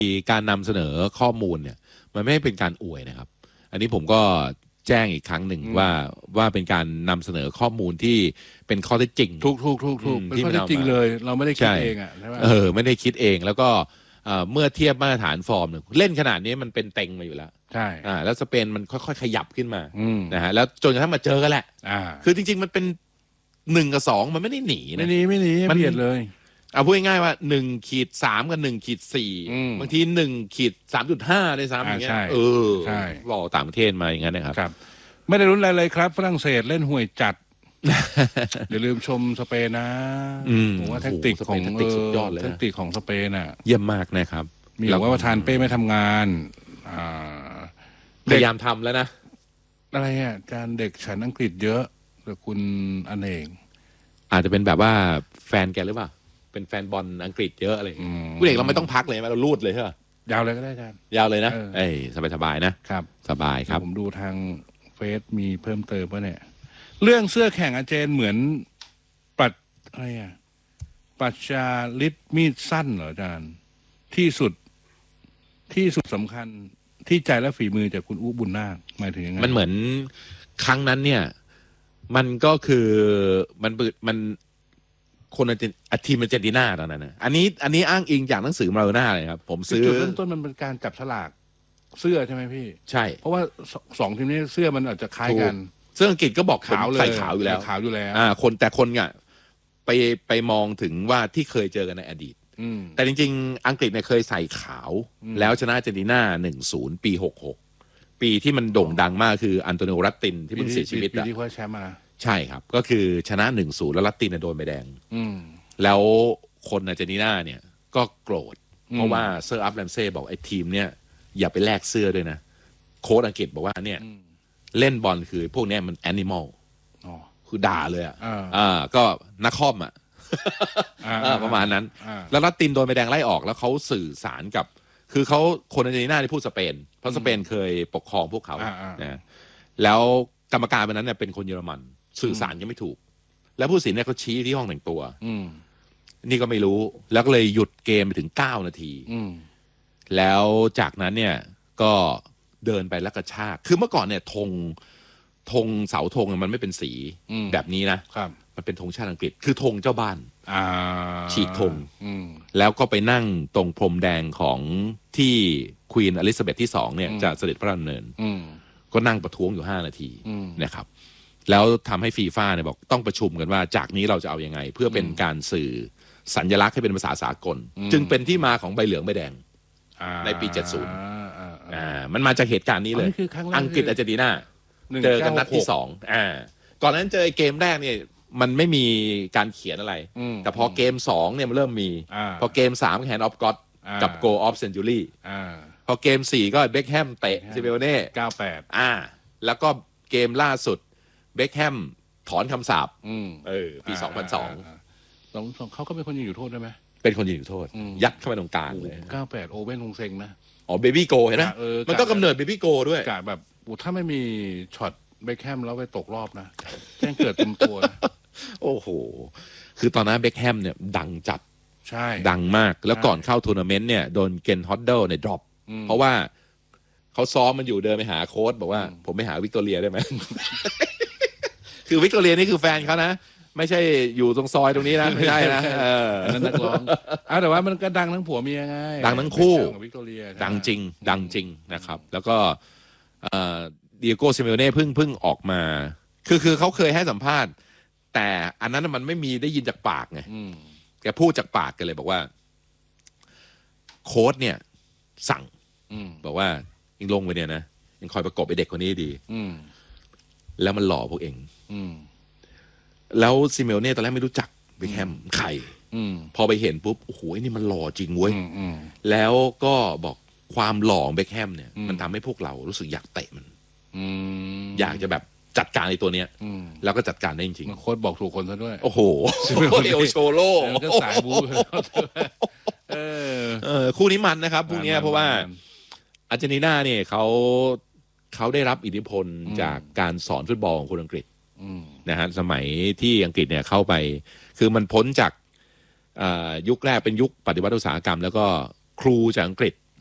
การนำเสนอข้อมูลเนี่ยมันไม่ได้เป็นการอวยนะครับอันนี้ผมก็แจ้งอีกครั้งหนึ่งว่าเป็นการนำเสนอข้อมูลที่เป็นข้อเท็จจริงถูกเป็นข้อเท็จจริงเลยเราไม่ได้คิดเองอ่ะใช่ไหมไม่ได้คิดเองแล้วก็เมื่อเทียบมาตรฐานฟอร์มเนี่ยเล่นขนาดนี้มันเป็นเต็งมาอยู่แล้วใช่แล้วสเปนมันค่อยๆขยับขึ้นมานะฮะแล้วจนกระทั่งมาเจอกันแหละคือจริงๆมันเป็น1 กับ 2มันไม่ได้หนีนะไม่หนีมันเบียดเลยเอาพูดง่ายๆว่า1-3กับ1-4บางที1-3.5ได้ซ้ำอย่างเงี้ยใช่บอกต่างประเทศมาอย่างนั้นนะครับไม่ได้รุนอะไรเลยครับฝรั่งเศสเล่นห่วยจัดอย่าลืมชมสเปนนะผมว่าแทคติกของสุดยอดเลยแทคติกของสเปนอ่ะเยี่ยมมากนะครับมีบอกว่าประธานเป้ไม่ทำงานพยายามทำแล้วนะอะไรอ่ะการเด็กฉันอังกฤษเยอะแต่คุณอเนกอาจจะเป็นแบบว่าแฟนแกหรือเปล่าเป็นแฟนบอลอังกฤษเยอะอะไรผู้เด็กเราไม่ต้องพักเลยเราลูดเลยใช่ไหมยาวเลยก็ได้อาจารย์ยาวเลยนะสบายนะครับสบายครับผมดูทางเฟซมีเพิ่มเติมว่าเนี่ยเรื่องเสื้อแข่งอาเจนเหมือนอะไรอ่ะปัจจาลิศมีดสั้นเหรออาจารย์ที่สุดสำคัญที่ใจและฝีมือจากคุณอุ๊บุญนาคหมายถึงยังไงมันเหมือนครั้งนั้นเนี่ยมันก็คือมันคนทีมอาร์เจนตินาตอนนั้นนะอันนี้อ้างอิงจากหนังสือมาโรน่าเลยครับผมซื้อจุดเริ่มต้นมันเป็นการจับฉลากเสื้อใช่ไหมพี่ใช่เพราะว่า2ทีมนี้เสื้อมันอาจจะคล้ายกันเสื้ออังกฤษก็บอกขาวเลยใส่ขาวอยู่แล้วคนเนี่ยไปมองถึงว่าที่เคยเจอกันในอดีตแต่จริงๆอังกฤษเนี่ยเคยใส่ขาวแล้วชนะอาร์เจนตินา 1-0 ปี 66ปีที่มันโด่งดังมากคืออันโตนิโอ รัตตินที่เพิ่งเสียชีวิตปีที่คว้าแชมป์มาใช่ครับก็คือชนะ 1-0 แล้วรัตตินโดนใบแดงแล้วคนอาร์เจนตินาเนี่ยก็โกรธเพราะว่าเซอร์อัพแรมเซ่บอกไอ้ทีมเนี่ยอย่าไปแลกเสื้อด้วยนะโค้ชอังกฤษบอกว่าเนี่ยเล่นบอลคือพวกนี้มันแอนิมอลคือด่าเลยก็นักคอมประมาณนั้นแล้วรัตตินโดนใบแดงไล่ออกแล้วเขาสื่อสารกับคือเขาคนอาร์เจนตินาที่พูดสเปนเพราะสเปนเคยปกครองพวกเขานะแล้วกรรมการวันนั้นเนี่ยเป็นคนเยอรมันสื่อสารยังไม่ถูกแล้วผู้ตัดสินเนี่ยเขาชี้ที่ห้องแต่งตัวนี่ก็ไม่รู้แล้วก็เลยหยุดเกมไปถึง9 นาทีแล้วจากนั้นเนี่ยก็เดินไปแล้วกระชากคือเมื่อก่อนเนี่ยธงเสาธงมันไม่เป็นสีแบบนี้นะมันเป็นธงชาติอังกฤษคือธงเจ้าบ้านฉีกธงแล้วก็ไปนั่งตรงพรมแดงของที่ควีนอลิซาเบธที่2เนี่ยจะเสด็จพระราชดำเนินก็นั่งประท้วงอยู่5 นาทีนะครับแล้วทำให้ฟีฟ่าเนี่ยบอกต้องประชุมกันว่าจากนี้เราจะเอายังไงเพื่อเป็นการสื่อสัญลักษณ์ให้เป็นภาษาสากลจึงเป็นที่มาของใบเหลืองใบแดงในปี 70มันมาจากเหตุการณ์นี้เลยอังกฤษอาร์เจนตินาเจอกันนัดที่2ก่อนนั้นเจอเกมแรกเนี่ยมันไม่มีการเขียนอะไรแต่พอเกม2เนี่ยมันเริ่มมีพอเกม3แฮนด์ออฟก็อตกับ Goal of Century พอเกม4ก็เบคแฮมเตะซิเมโอเน่98แล้วก็เกมล่าสุดเบคแฮมถอนคำสาปปี2002 เขาก็เป็นคนยิงอยู่โทษได้ไหมเป็นคนยิงอยู่โทษยัดเข้าไปตรงกลางเลย 98โอเว่นฮงเซ็งนะเบบี้โกเห็นไหมมันก็กำเนิดเบบี้โกด้วยกะแบบถ้าไม่มีช็อตเบคแฮมแล้วไปตกรอบนะแจ้งเกิดเต็มตัวโอ้โหคือตอนนั้นเบคแฮมเนี่ยดังจัดใช่ดังมากแล้วก่อนเข้าทัวร์นาเมนต์เนี่ยโดนเกนฮอดเดิลเนี่ยดรอปเพราะว่าเขาซ้อมมันอยู่เดินไปหาโค้ชบอกว่าผมไปหาวิกตอเรียได้ไหม คือวิกตอเรียนี่คือแฟนเขานะไม่ใช่อยู่ตรงซอยตรงนี้นะไม่ใช่นะนั่นนักร้องแต่ว่ามันก็ดังทั้งผัวเมียไงดังทั้งคู่วิกตอเรียดังจริงนะครับแล้วก็เดียโก้ซิเมโอเน่เพิ่งออกมาคือเขาเคยให้สัมภาษณ์แต่อันนั้นมันไม่มีได้ยินจากปากไงแกพูดจากปากกันเลยบอกว่าโค้ชเนี่ยสั่งบอกว่ายิงลงไปเนี่ยนะยังคอยประกบไอเด็กคนนี้ดีแล้วมันหล่อพวกเองแล้วซิเมโอเน่ตอนแรกไม่รู้จักเบคแฮมใครพอไปเห็นปุ๊บโอ้โหนี่มันหล่อจริงเว้ยแล้วก็บอกความหล่อของเบคแฮมเนี่ยมันทำให้พวกเรารู้สึกอยากเตะมันอยากจะแบบจัดการในตัวเนี้ยแล้วก็จัดการได้จริงๆโค้ชบอกถูกคนซะด้วยโอ้โหเอลโชโล่ก็สายบู๊คู่นี้มันนะครับพวกนี้เพราะว่าอาร์เจนตินาเนี่ยเขาได้รับอิทธิพลจากการสอนฟุตบอลของคนอังกฤษนะฮะสมัยที่อังกฤษเนี่ยเข้าไปคือมันพ้นจากยุคแรกเป็นยุคปฏิวัติอุตสาหกรรมแล้วก็ครูจากอังกฤษ